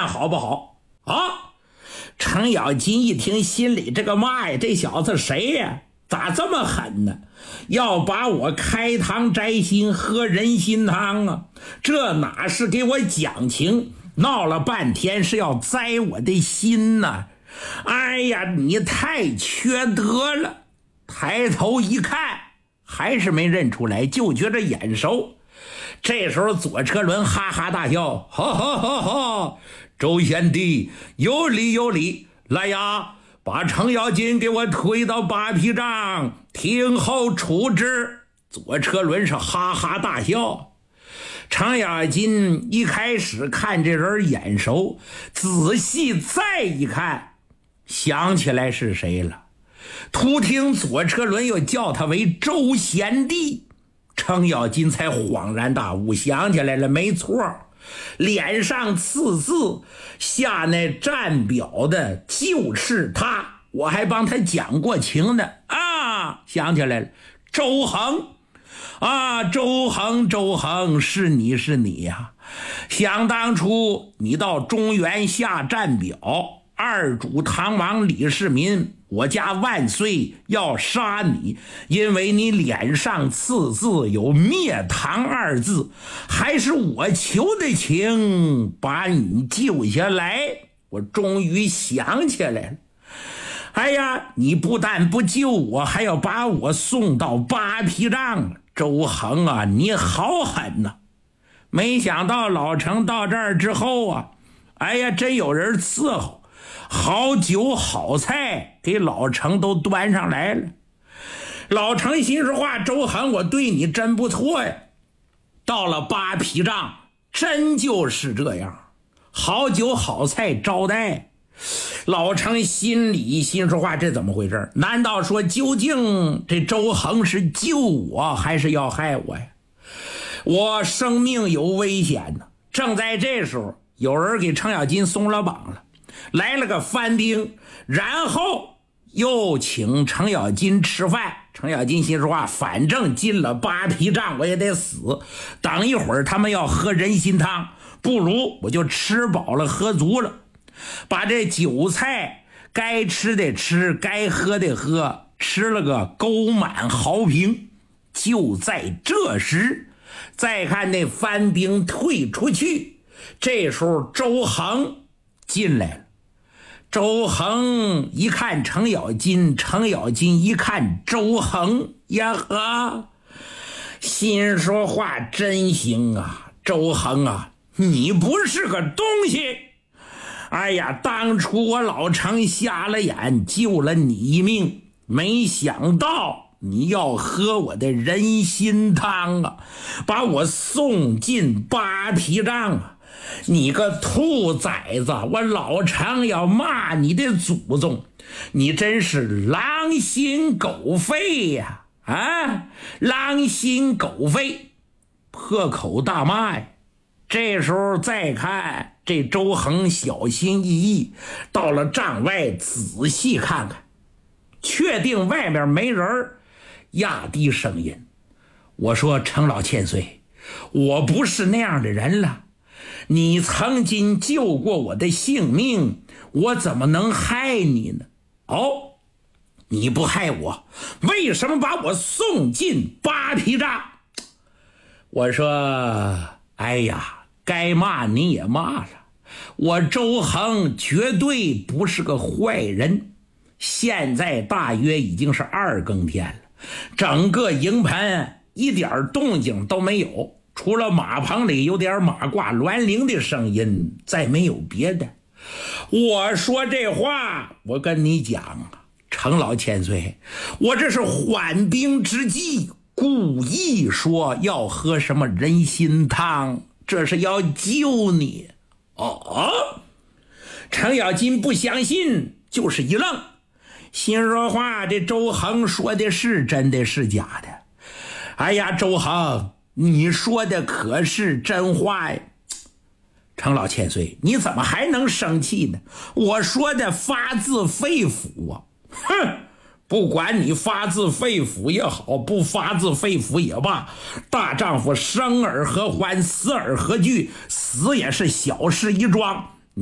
看好不好啊？程咬金一听，心里这个妈呀，这小子谁呀？咋这么狠呢？要把我开膛摘心，喝人心汤啊！这哪是给我讲情，闹了半天是要摘我的心呢！哎呀，你太缺德了！抬头一看，还是没认出来，就觉着眼熟。这时候左车轮哈哈大笑，哈哈哈哈！周贤弟有理有理，来呀，把程咬金给我推到扒皮帐，听候处置。左车轮是哈哈大笑。程咬金一开始看这人眼熟，仔细再一看，想起来是谁了。突听左车轮又叫他为周贤弟，程咬金才恍然大悟，想起来了，没错，脸上刺字下那站表的就是他，我还帮他讲过情呢啊！想起来了，周恒啊，周恒是你呀！想当初你到中原下站表，二主唐王李世民，我家万岁要杀你，因为你脸上刺字有灭唐二字，还是我求的情把你救下来。我终于想起来了，哎呀，你不但不救我，还要把我送到扒皮帐。周恒啊，你好狠呐！没想到老程到这儿之后啊，哎呀，真有人伺候，好酒好菜给老程都端上来了。老程心说话，周恒我对你真不错呀。到了扒皮帐，真就是这样，好酒好菜招待。老程心说话，这怎么回事？难道说究竟这周恒是救我还是要害我呀？我生命有危险呢。正在这时候，有人给程咬金松了绑了，来了个番兵，然后又请程咬金吃饭。程咬金心说话，反正进了扒皮帐我也得死，等一会儿他们要喝人心汤，不如我就吃饱了喝足了，把这酒菜该吃的吃，该喝的喝，吃了个沟满壕平。就在这时，再看那番兵退出去，这时候周恒进来了。周恒一看程咬金，程咬金一看周恒，呀呵，心说话真行啊，周恒啊，你不是个东西。哎呀，当初我老程瞎了眼救了你一命，没想到你要喝我的人心汤啊，把我送进扒皮帐啊！你个兔崽子，我老程要骂你的祖宗，你真是狼心狗肺呀！啊，狼心狗肺，破口大骂呀！这时候再看这周恒小心翼翼到了帐外，仔细看看，确定外面没人，压低声音，我说程老千岁，我不是那样的人了，你曾经救过我的性命，我怎么能害你呢？哦，你不害我，为什么把我送进扒皮帐？我说，哎呀，该骂你也骂了，我周恒绝对不是个坏人。现在大约已经是2更天了，整个营盘一点动静都没有，除了马棚里有点马褂銮铃的声音，再没有别的。我说这话，我跟你讲啊，程老千岁，我这是缓兵之计，故意说要喝什么人心汤，这是要救你。哦，程咬金不相信，就是一愣，心说话，这周恒说的是真的是假的？哎呀，周恒，你说的可是真话呀？程老千岁，你怎么还能生气呢？我说的发自肺腑啊！哼，不管你发自肺腑也好，不发自肺腑也罢，大丈夫生而何欢，死而何惧？死也是小事一桩，